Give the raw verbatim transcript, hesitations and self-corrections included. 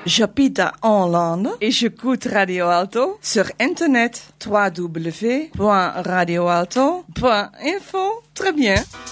J'habite à Hollande et j'écoute Radio Alto sur internet w w w point radio alto point info. Très bien.